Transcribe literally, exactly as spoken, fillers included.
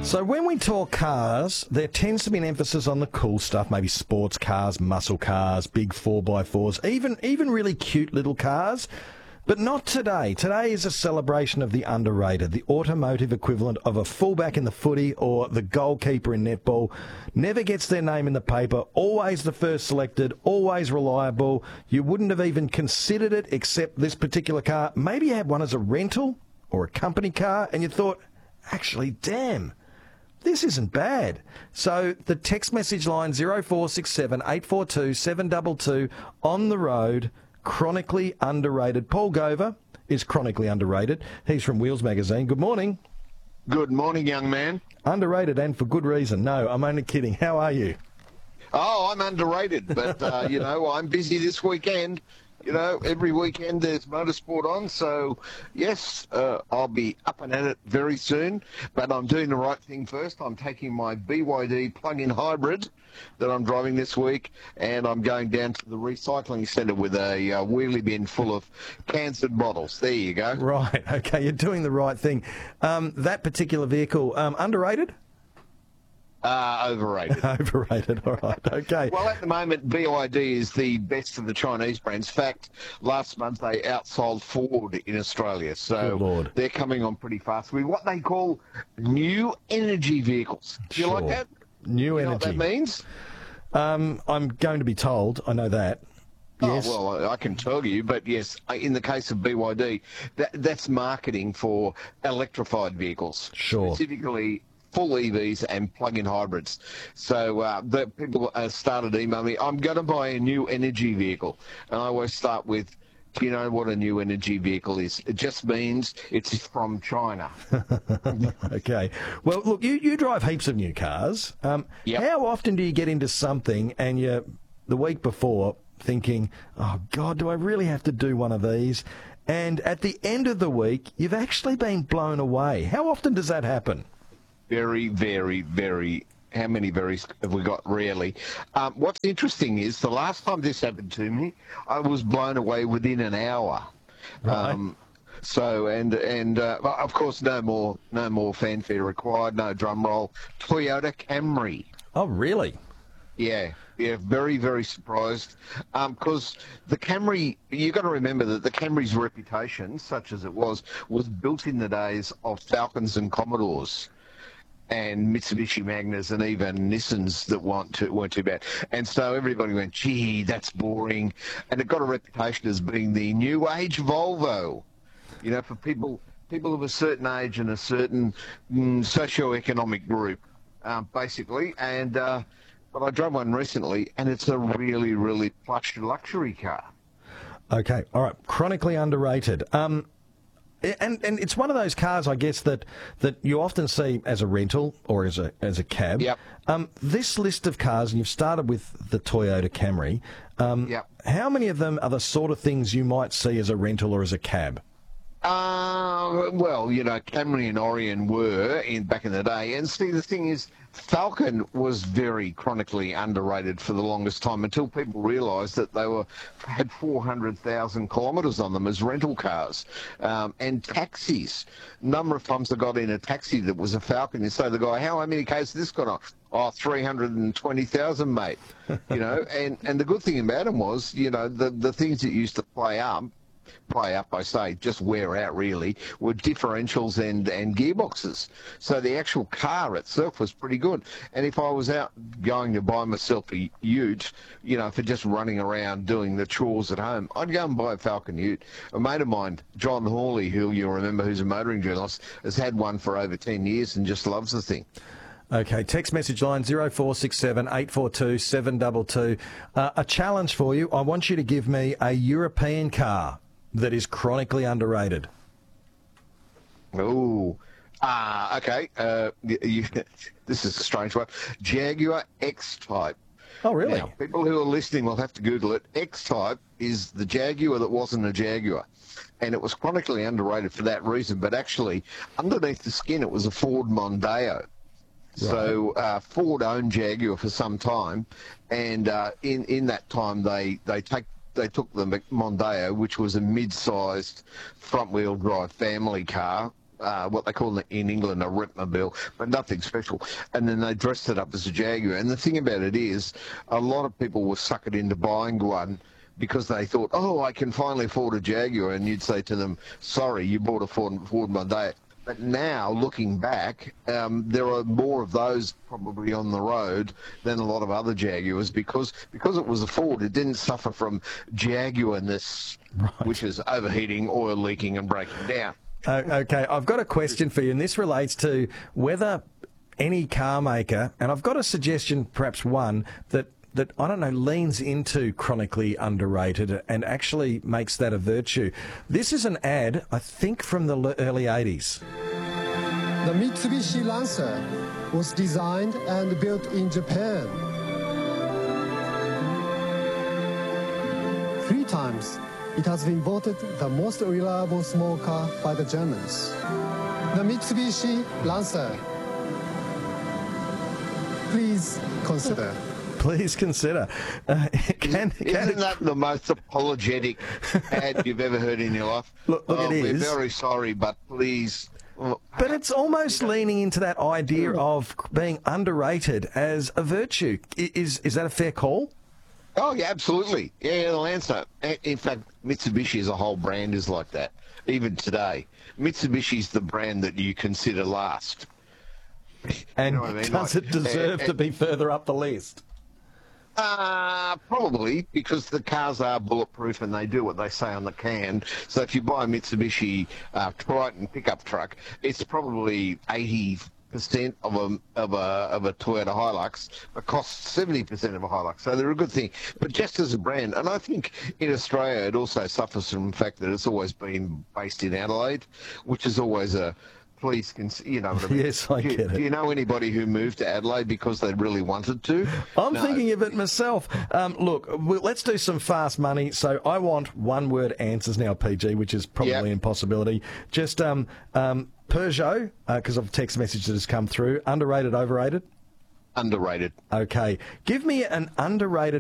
So when we talk cars, there tends to be an emphasis on the cool stuff, maybe sports cars, muscle cars, big four by fours, even even really cute little cars. But not today. Today is a celebration of the underrated, the automotive equivalent of a fullback in the footy or the goalkeeper in netball. Never gets their name in the paper, always the first selected, always reliable. You wouldn't have even considered it except this particular car. Maybe you had one as a rental or a company car and you thought, actually, damn, this isn't bad. So the text message line zero four six seven, eight four two, seven two two on the road, chronically underrated. Paul Gover is chronically underrated. He's from Wheels Magazine. Good morning. Good morning, young man. Underrated, and for good reason. No, I'm only kidding. How are you? Oh, I'm underrated, but, uh, you know, I'm busy this weekend. You know, every weekend there's motorsport on, so yes, uh, I'll be up and at it very soon, but I'm doing the right thing first. I'm taking my B Y D plug-in hybrid that I'm driving this week, and I'm going down to the recycling centre with a uh, wheelie bin full of cans and bottles. There you go. Right, okay, you're doing the right thing. Um, that particular vehicle, um, underrated? Uh, overrated. Overrated, all right, okay. Well, at the moment, B Y D is the best of the Chinese brands. In fact, last month they outsold Ford in Australia, so Good Lord. They're coming on pretty fast with what they call new energy vehicles. Do you Sure. like that? New You know energy. what that means? Um, I'm going to be told, I know that. Yes. Oh, well, I can tell you, but yes, in the case of B Y D, that, that's marketing for electrified vehicles. Sure. Specifically full E Vs and plug-in hybrids. So uh, the people uh, started emailing me, I'm going to buy a new energy vehicle. And I always start with, do you know what a new energy vehicle is? It just means it's from China. Okay. Well, look, you, you drive heaps of new cars. Um, Yep. How often do you get into something and you're the week before thinking, oh, God, do I really have to do one of these? And at the end of the week, you've actually been blown away. How often does that happen? Very, very, very. How many berries have we got? Rarely. Um, what's interesting is the last time this happened to me, I was blown away within an hour. Right. Um, so and and uh, of course, no more, no more fanfare required. No drum roll. Toyota Camry. Oh, really? Yeah, yeah, very, very surprised. Because um, the Camry, you've got to remember that the Camry's reputation, such as it was, was built in the days of Falcons and Commodores, and Mitsubishi Magnas and even Nissans that weren't too, weren't too bad. And so everybody went, gee, that's boring. And it got a reputation as being the new age Volvo, you know, for people people of a certain age and a certain mm, socio-economic group, um, basically. And uh, but I drove one recently, and it's a really, really plush luxury car. Okay, all right. Chronically underrated. Um, And and it's one of those cars, I guess, that, that you often see as a rental or as a as a cab. Yep. Um, this list of cars, and you've started with the Toyota Camry. Um, Yep. How many of them are the sort of things you might see as a rental or as a cab? Uh, well, you know, Camry and Orion were in back in the day. And see, the thing is, Falcon was very chronically underrated for the longest time until people realised that they were had four hundred thousand kilometres on them as rental cars. Um, and taxis. Number of times I got in a taxi that was a Falcon, and say to the guy, how many Ks has this got on? Oh, three hundred twenty thousand, mate. You know, and, and the good thing about them was, you know, the, the things that used to play up, play up, I say, just wear out really, were differentials and, and gearboxes. So the actual car itself was pretty good. And if I was out going to buy myself a ute, you know, for just running around doing the chores at home, I'd go and buy a Falcon ute. A mate of mine, John Hawley, who you'll remember, who's a motoring journalist, has had one for over ten years and just loves the thing. Okay, text message line zero four six seven, eight four two, seven two two. Uh, a challenge for you. I want you to give me a European car that is chronically underrated. Oh, ah, okay. Uh, you, you, this is a strange one. Jaguar X-Type. Oh, really? Now, people who are listening will have to Google it. X-Type is the Jaguar that wasn't a Jaguar. And it was chronically underrated for that reason. But actually, underneath the skin, it was a Ford Mondeo. Right. So uh, Ford owned Jaguar for some time. And uh, in, in that time, they, they take they took the Mondeo, which was a mid-sized front-wheel drive family car, uh, what they call in England a Repmobile, but nothing special. And then they dressed it up as a Jaguar. And the thing about it is, a lot of people were suckered into buying one because they thought, oh, I can finally afford a Jaguar. And you'd say to them, sorry, you bought a Ford, Ford Mondeo. But now, looking back, um, there are more of those probably on the road than a lot of other Jaguars because because it was a Ford. It didn't suffer from Jaguarness, right, which is overheating, oil leaking and breaking down. Uh, okay, I've got a question for you, and this relates to whether any car maker, and I've got a suggestion, perhaps one, that that, I don't know, leans into chronically underrated and actually makes that a virtue. This is an ad, I think, from the early eighties. The Mitsubishi Lancer was designed and built in Japan. Three times, it has been voted the most reliable small car by the Germans. The Mitsubishi Lancer. Please consider. Please consider. Uh, can, Isn't, can isn't that the most apologetic ad you've ever heard in your life? Look, look oh, it we're is. very sorry, but please. But it's almost leaning into that idea of being underrated as a virtue. I- Is is that a fair call? Oh, yeah, absolutely. Yeah, the Lancer. In fact, Mitsubishi as a whole brand is like that, even today. Mitsubishi's the brand that you consider last. And You know what I mean? does Like, it deserve uh, to be further up the list? Uh, probably, because the cars are bulletproof and they do what they say on the can. So if you buy a Mitsubishi uh, Triton pickup truck, it's probably eighty percent of a of a of a Toyota Hilux, but costs seventy percent of a Hilux. So they're a good thing. But just as a brand, and I think in Australia it also suffers from the fact that it's always been based in Adelaide, which is always a Please, cons- you know what I mean? Yes, I do, get it. Do you know anybody who moved to Adelaide because they really wanted to? I'm No. thinking of it myself. Um, look, well, let's do some fast money. So I want one-word answers now, P G, which is probably Yep. an impossibility. Just um, um, Peugeot, because of a text message that has come through. Underrated, overrated? Underrated. Okay. Give me an underrated